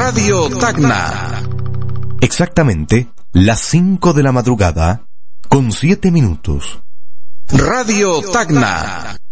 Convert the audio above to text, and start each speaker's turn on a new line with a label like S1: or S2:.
S1: Radio Tacna.
S2: Exactamente las 5 de la madrugada, con 7 minutos.
S1: Radio Tacna.